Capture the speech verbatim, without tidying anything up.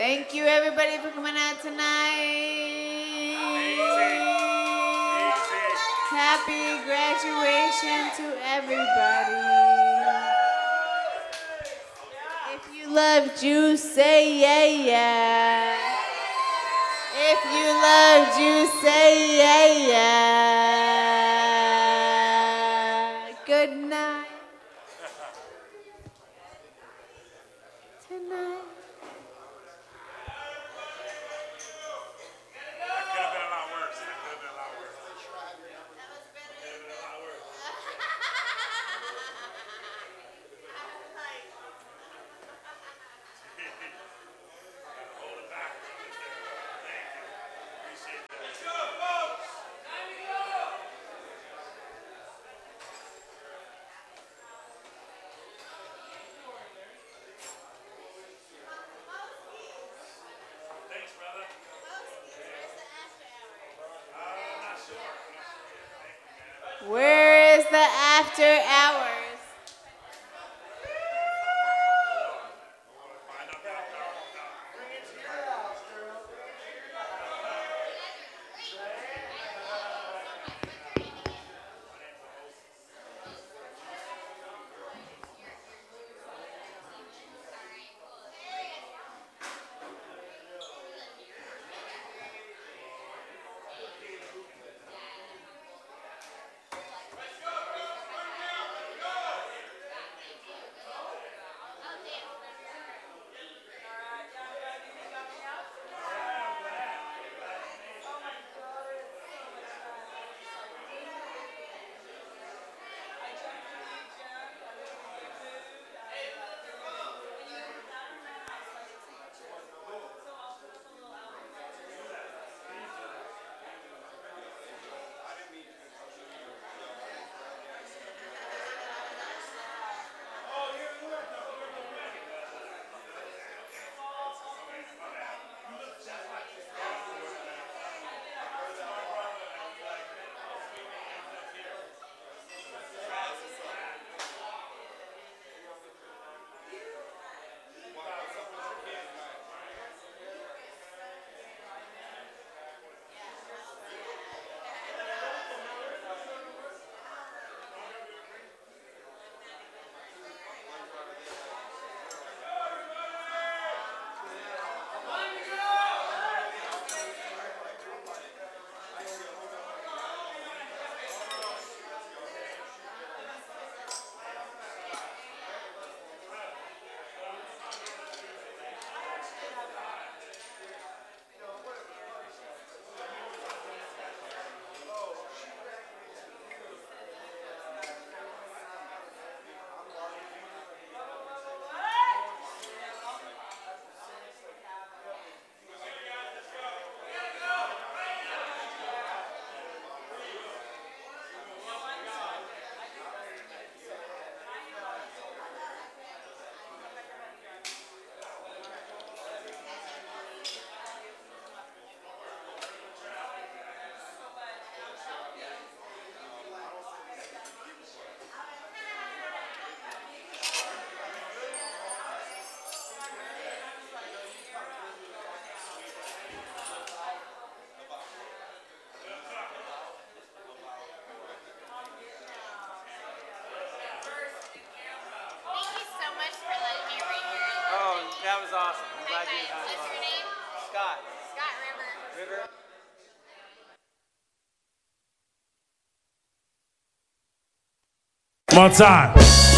Thank you, everybody, for coming out tonight. Happy graduation to everybody. If you love juice, say yeah, yeah. If you love juice, say yeah, yeah. Good night. Tonight. Where is the after hours? That was awesome. I'm glad you had fun. What's your name? Scott. Scott River. River. One time.